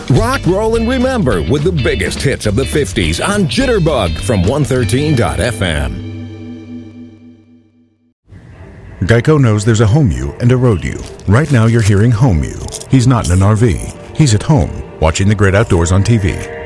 Rock, roll, and remember with the biggest hits of the 50s on Jitterbug from 113.fm. Geico knows there's a home you and a road you. Right now you're hearing home you. He's not in an RV. He's at home, watching the great outdoors on TV.